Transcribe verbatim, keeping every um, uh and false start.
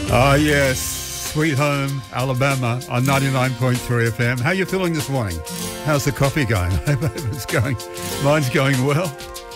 Ah, yes, Sweet Home, Alabama on ninety-nine point three F M. How are you feeling this morning? How's the coffee going? I hope it's going. Mine's going well.